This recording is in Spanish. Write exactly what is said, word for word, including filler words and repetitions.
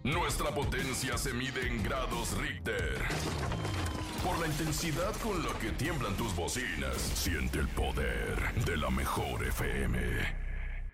Nuestra potencia se mide en grados Richter. Por la intensidad con la que tiemblan tus bocinas, siente el poder de la mejor F M.